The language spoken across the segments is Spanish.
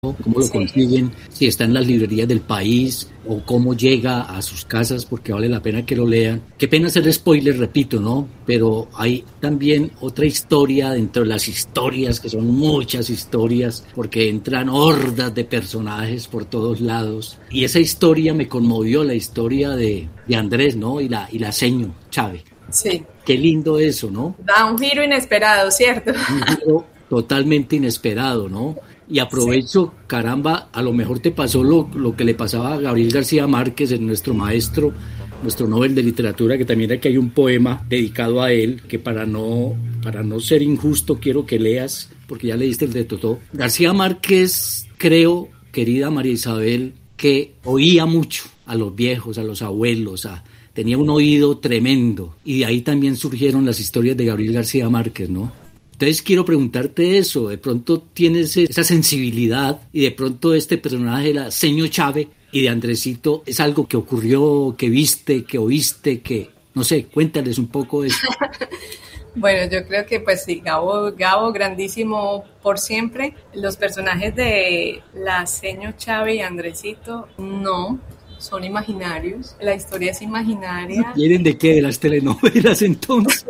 cómo lo consiguen, si está en las librerías del país o cómo llega a sus casas, porque vale la pena que lo lean. Qué pena hacer spoiler, repito, ¿no? Pero hay también otra historia dentro de las historias, que son muchas historias, porque entran hordas de personajes por todos lados. Y esa historia me conmovió, la historia de Andrés, ¿no? Y la seño Chávez. Sí. Qué lindo eso, ¿no? Da un giro inesperado, ¿cierto? Un giro totalmente inesperado, ¿no? Y aprovecho, sí. Caramba, a lo mejor te pasó lo que le pasaba a Gabriel García Márquez, nuestro maestro, nuestro Nobel de Literatura, que también aquí hay un poema dedicado a él, que para no ser injusto quiero que leas, porque ya leíste el de Totó. García Márquez, creo, querida María Isabel, que oía mucho a los viejos, a los abuelos, tenía un oído tremendo, y de ahí también surgieron las historias de Gabriel García Márquez, ¿no? Entonces quiero preguntarte eso, de pronto tienes esa sensibilidad y de pronto este personaje de la seño Chávez y de Andresito es algo que ocurrió, que viste, que oíste, que no sé, cuéntales un poco de eso. Bueno, yo creo que pues sí, Gabo, grandísimo por siempre. Los personajes de la seño Chávez y Andresito, no, son imaginarios. La historia es imaginaria. ¿Vienen de qué? ¿De las telenovelas entonces?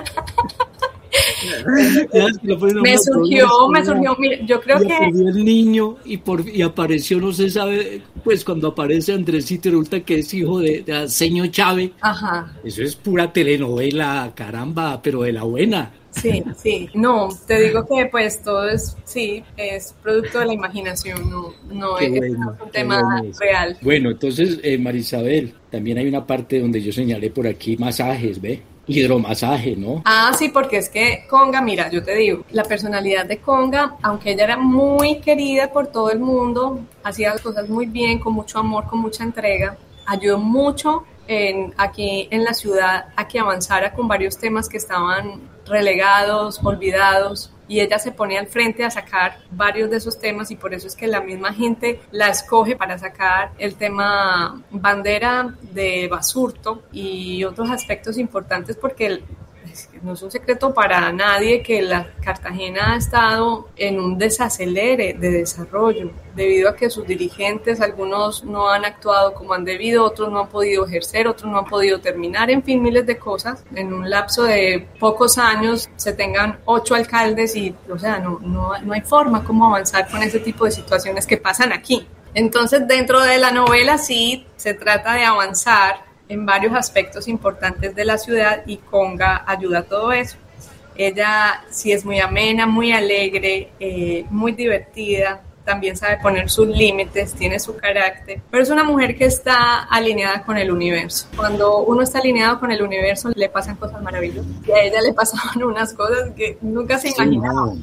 Me surgió, mire, yo creo que perdió el niño y apareció, no se sabe, pues cuando aparece Andresito resulta que es hijo de la seño Chávez. Ajá. Eso es pura telenovela, caramba, pero de la buena. Sí, no, te digo que pues todo es producto de la imaginación, no es un tema real. Bueno, entonces, Marisabel, también hay una parte donde yo señalé por aquí masajes, ¿ve? Hidromasaje, ¿no? Ah, sí, porque es que Conga, mira, yo te digo, la personalidad de Conga, aunque ella era muy querida por todo el mundo, hacía las cosas muy bien, con mucho amor, con mucha entrega, ayudó mucho aquí en la ciudad a que avanzara con varios temas que estaban relegados, olvidados, y ella se pone al frente a sacar varios de esos temas y por eso es que la misma gente la escoge para sacar el tema Bandera de Basurto y otros aspectos importantes porque no es un secreto para nadie que la Cartagena ha estado en un desacelere de desarrollo debido a que sus dirigentes, algunos no han actuado como han debido, otros no han podido ejercer, otros no han podido terminar, en fin, miles de cosas. En un lapso de pocos años se tengan 8 alcaldes y, o sea, no hay forma como avanzar con ese tipo de situaciones que pasan aquí. Entonces, dentro de la novela sí se trata de avanzar en varios aspectos importantes de la ciudad y Conga ayuda a todo eso. Ella sí es muy amena, muy alegre, muy divertida, también sabe poner sus límites, tiene su carácter, pero es una mujer que está alineada con el universo. Cuando uno está alineado con el universo le pasan cosas maravillosas y a ella le pasaban unas cosas que nunca se imaginaba.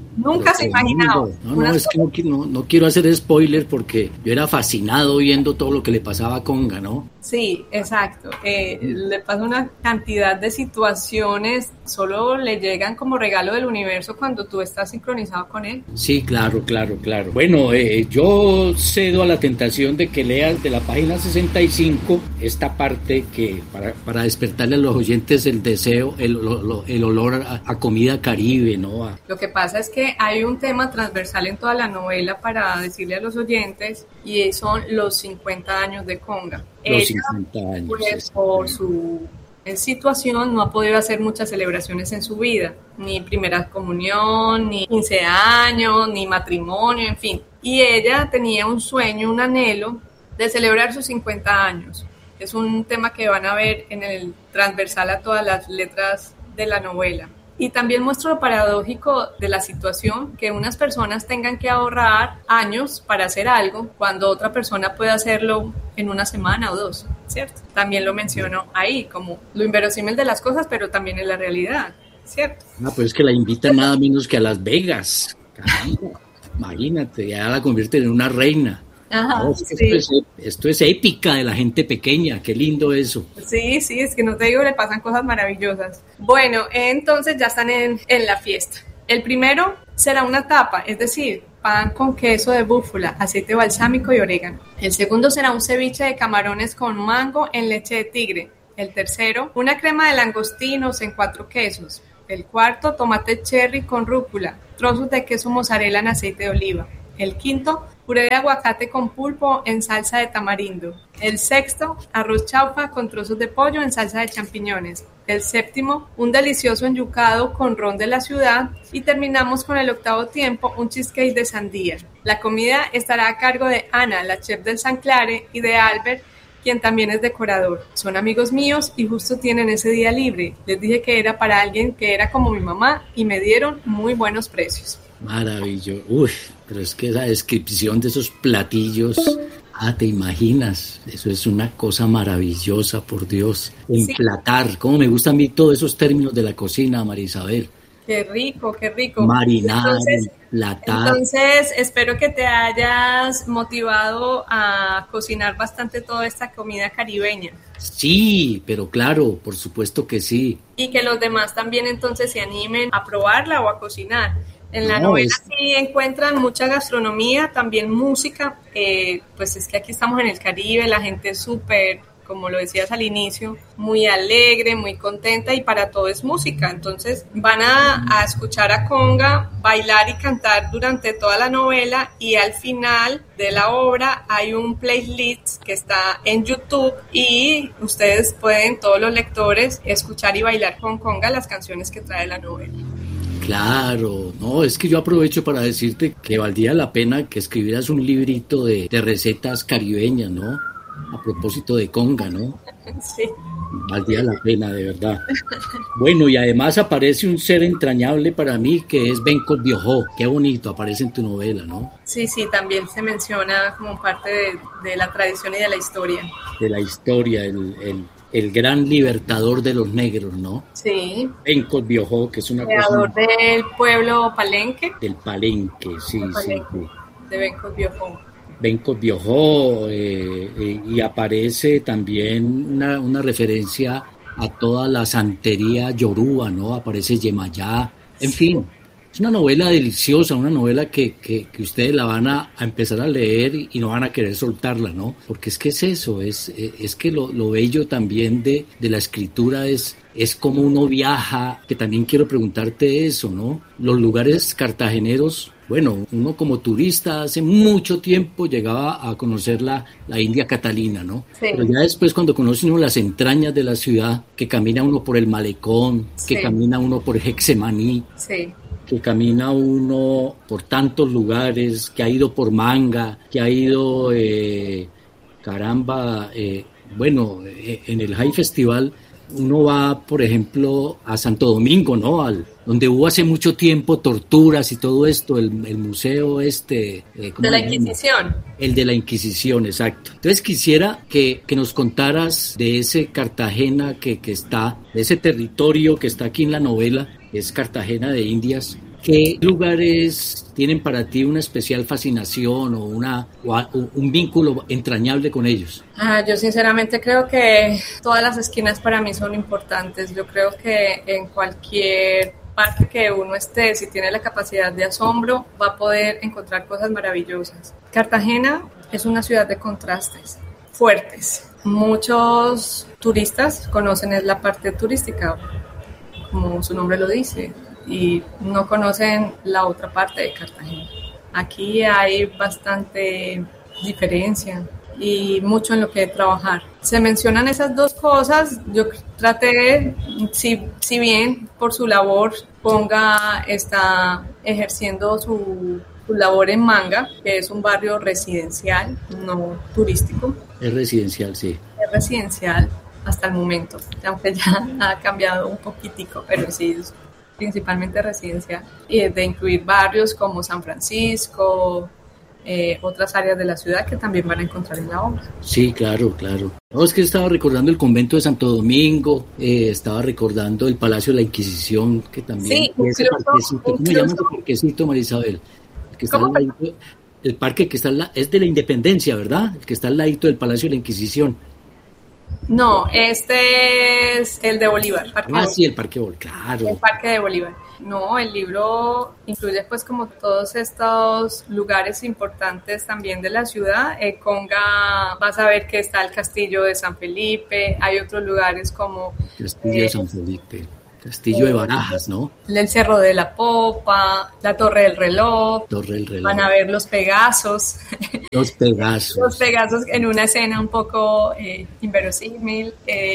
Es que no quiero hacer spoiler porque yo era fascinado viendo todo lo que le pasaba a Conga, ¿no? Sí, exacto. Le pasa una cantidad de situaciones, solo le llegan como regalo del universo cuando tú estás sincronizado con él. Sí, claro. Bueno, yo cedo a la tentación de que leas de la página 65 esta parte que para despertarle a los oyentes el deseo, el olor a comida caribe, ¿no? Lo que pasa es que hay un tema transversal en toda la novela para decirle a los oyentes y son los 50 años de Conga. Los 50 años. Pues, por su situación no ha podido hacer muchas celebraciones en su vida, ni primera comunión, ni 15 años, ni matrimonio, en fin. Y ella tenía un sueño, un anhelo de celebrar sus 50 años. Es un tema que van a ver en el transversal a todas las letras de la novela. Y también muestra lo paradójico de la situación, que unas personas tengan que ahorrar años para hacer algo, cuando otra persona puede hacerlo en una semana o 2, ¿cierto? También lo menciono ahí, como lo inverosímil de las cosas, pero también en la realidad, ¿cierto? Pues es que la invitan nada menos que a Las Vegas. Caramba, imagínate, ya la convierten en una reina. Ajá, no, esto es épica de la gente pequeña, qué lindo eso. Sí, es que no te digo, le pasan cosas maravillosas. Bueno, entonces ya están en la fiesta. El primero será una tapa, es decir, pan con queso de búfala, aceite balsámico y orégano. El segundo será un ceviche de camarones con mango en leche de tigre. El tercero, una crema de langostinos en 4 quesos. El cuarto, tomate cherry con rúcula, trozos de queso mozzarella en aceite de oliva. El quinto, puré de aguacate con pulpo en salsa de tamarindo. El sexto, arroz chaufa con trozos de pollo en salsa de champiñones. El séptimo, un delicioso enyucado con ron de la ciudad. Y terminamos con el octavo tiempo, un cheesecake de sandía. La comida estará a cargo de Ana, la chef del San Clare, y de Albert, quien también es decorador. Son amigos míos y justo tienen ese día libre. Les dije que era para alguien que era como mi mamá y me dieron muy buenos precios. Maravilloso. Uy, pero es que esa descripción de esos platillos, te imaginas, eso es una cosa maravillosa, por Dios. Emplatar, cómo me gustan a mí todos esos términos de la cocina, María Isabel. Qué rico, qué rico. Marinar, emplatar. Entonces, espero que te hayas motivado a cocinar bastante toda esta comida caribeña. Sí, pero claro, por supuesto que sí. Y que los demás también entonces se animen a probarla o a cocinar. En la novela sí encuentran mucha gastronomía, también música, pues es que aquí estamos en el Caribe, la gente es súper, como lo decías al inicio, muy alegre, muy contenta y para todo es música. Entonces van a escuchar a Conga bailar y cantar durante toda la novela y al final de la obra hay un playlist que está en YouTube y ustedes pueden, todos los lectores, escuchar y bailar con Conga las canciones que trae la novela. Claro, no, es que yo aprovecho para decirte que valdría la pena que escribieras un librito de recetas caribeñas, ¿no? A propósito de Conga, ¿no? Sí. Valdría la pena, de verdad. Bueno, y además aparece un ser entrañable para mí que es Benkos Biojó. Qué bonito, aparece en tu novela, ¿no? Sí, también se menciona como parte de la tradición y de la historia. De la historia, el gran libertador de los negros, ¿no? Sí. Benkos Biojó, que es una creador cosa... del pueblo Palenque. Del Palenque, sí. De Benkos Biojó. Benkos Biojó, y aparece también una referencia a toda la santería yoruba, ¿no? Aparece Yemayá, en fin. Es una novela deliciosa, una novela que ustedes la van a empezar a leer y no van a querer soltarla, ¿no? Porque es que es eso, es que lo bello también de la escritura es cómo uno viaja, que también quiero preguntarte eso, ¿no? Los lugares cartageneros, bueno, uno como turista hace mucho tiempo llegaba a conocer la India Catalina, ¿no? Sí. Pero ya después cuando conoce uno las entrañas de la ciudad, que camina uno por el Malecón, que camina uno por Hexemaní, que camina uno por tantos lugares, que ha ido por Manga, que ha ido, en el High Festival uno va, por ejemplo, a Santo Domingo, ¿no? Donde hubo hace mucho tiempo torturas y todo esto, el museo de la Inquisición. El de la Inquisición, exacto. Entonces quisiera que nos contaras de ese Cartagena que está, de ese territorio que está aquí en la novela, que es Cartagena de Indias. ¿Qué lugares tienen para ti una especial fascinación o un vínculo entrañable con ellos? Yo sinceramente creo que todas las esquinas para mí son importantes. Yo creo que en cualquier parte que uno esté, si tiene la capacidad de asombro, va a poder encontrar cosas maravillosas. Cartagena es una ciudad de contrastes fuertes. Muchos turistas conocen la parte turística, como su nombre lo dice, y no conocen la otra parte de Cartagena. Aquí hay bastante diferencia y mucho en lo que trabajar. Se mencionan esas dos cosas. Yo traté, si bien por su labor Conga está ejerciendo su labor en Manga, que es un barrio residencial, no turístico. Es residencial, sí. Es residencial hasta el momento, aunque ya ha cambiado un poquitico, pero sí es principalmente residencial, y de incluir barrios como San Francisco, otras áreas de la ciudad que también van a encontrar en la obra. Sí, claro. No, es que estaba recordando el convento de Santo Domingo, estaba recordando el Palacio de la Inquisición, que también... Sí, ese parquecito, ¿cómo se llama ese parquecito, María Isabel? El parque que está es de la Independencia, ¿verdad? El que está al ladito del Palacio de la Inquisición. No, este es el de Bolívar. Sí, el Parque Bolívar, claro. El Parque de Bolívar. No, el libro incluye pues como todos estos lugares importantes también de la ciudad. Conga, vas a ver que está el Castillo de San Felipe, hay otros lugares como... Castillo de San Felipe. Castillo de Barajas, ¿no? El Cerro de la Popa, la Torre del Reloj. Torre del Reloj. Van a ver los Pegasos. Los Pegasos. Los Pegasos en una escena un poco inverosímil.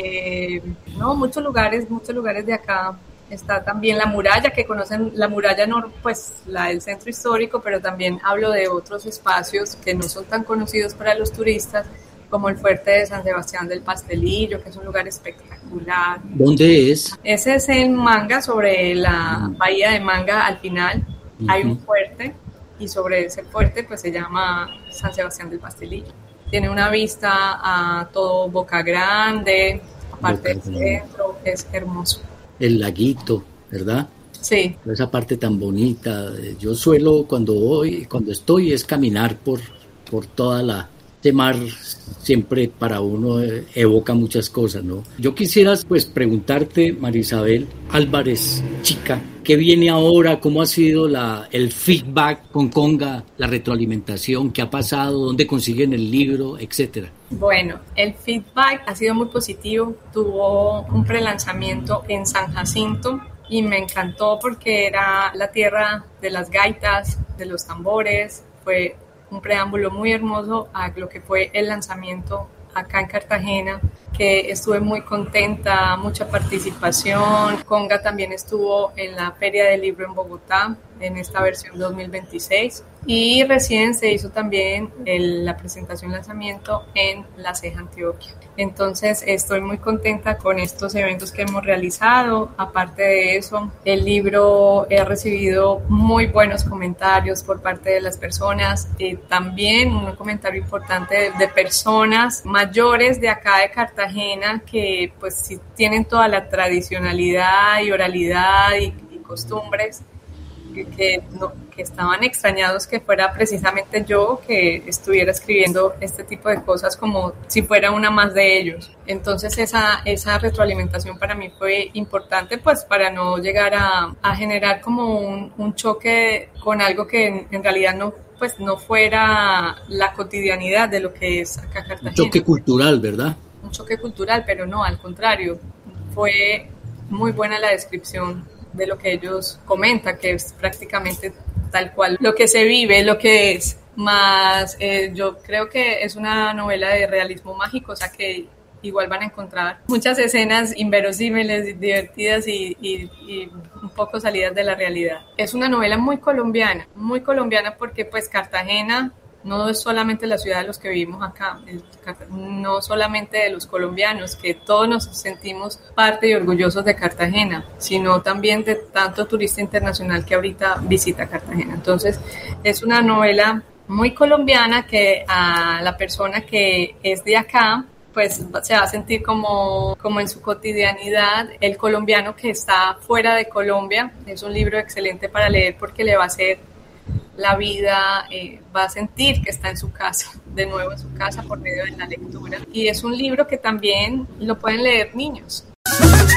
No, muchos lugares de acá. Está también la muralla, que conocen la muralla, pues la del centro histórico, pero también hablo de otros espacios que no son tan conocidos para los turistas, como el fuerte de San Sebastián del Pastelillo, que es un lugar espectacular. ¿Dónde es? Ese es en Manga, sobre la bahía de Manga. Al final hay un fuerte, y sobre ese fuerte pues se llama San Sebastián del Pastelillo. Tiene una vista a todo Boca Grande, aparte del centro, es hermoso. El laguito, ¿verdad? Sí. Esa parte tan bonita. Yo suelo, cuando estoy, es caminar por toda la... Este mar siempre para uno evoca muchas cosas, ¿no? Yo quisiera pues preguntarte, María Isabel Álvarez, chica, ¿qué viene ahora? ¿Cómo ha sido el feedback con Conga, la retroalimentación? ¿Qué ha pasado? ¿Dónde consiguen el libro? Etcétera. Bueno, el feedback ha sido muy positivo. Tuvo un prelanzamiento en San Jacinto y me encantó porque era la tierra de las gaitas, de los tambores. Fue un preámbulo muy hermoso a lo que fue el lanzamiento acá en Cartagena, que estuve muy contenta, mucha participación. Conga también estuvo en la Feria del Libro en Bogotá, en esta versión 2026, y recién se hizo también la presentación lanzamiento en La Ceja, Antioquia. Entonces estoy muy contenta con estos eventos que hemos realizado. Aparte de eso, el libro ha recibido muy buenos comentarios por parte de las personas, también un comentario importante de personas mayores de acá de Cartagena, que pues sí tienen toda la tradicionalidad y oralidad y costumbres, que estaban extrañados que fuera precisamente yo que estuviera escribiendo este tipo de cosas como si fuera una más de ellos. Entonces esa retroalimentación para mí fue importante, pues para no llegar a generar como un choque con algo que en realidad no fuera la cotidianidad de lo que es acá Cartagena. Un choque cultural, ¿verdad? Un choque cultural, pero no, al contrario, fue muy buena la descripción de lo que ellos comentan, que es prácticamente tal cual lo que se vive, lo que es. Más, yo creo que es una novela de realismo mágico, o sea que igual van a encontrar muchas escenas inverosímiles, divertidas y un poco salidas de la realidad. Es una novela muy colombiana porque pues Cartagena no es solamente la ciudad de los que vivimos acá, no solamente de los colombianos, que todos nos sentimos parte y orgullosos de Cartagena, sino también de tanto turista internacional que ahorita visita Cartagena. Entonces, es una novela muy colombiana que a la persona que es de acá, pues se va a sentir como en su cotidianidad. El colombiano que está fuera de Colombia, es un libro excelente para leer porque le va a hacer la vida, va a sentir que está en su casa, de nuevo en su casa por medio de la lectura. Y es un libro que también lo pueden leer niños.